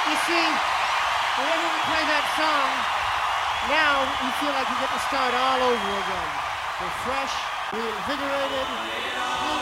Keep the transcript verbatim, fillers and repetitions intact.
You see, whenever we play that song, now we feel like we get to start all over again. We're fresh, reinvigorated,